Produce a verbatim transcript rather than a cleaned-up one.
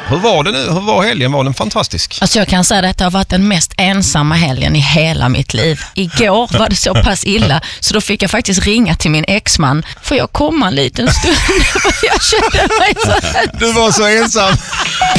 Hur var det nu? Hur var helgen? Var den fantastisk? Alltså jag kan säga att det har varit den mest ensamma helgen i hela mitt liv. Igår var det så pass illa så då fick jag faktiskt ringa till min exman. Får jag komma en liten stund? Jag kände mig så här. Du var så ensam.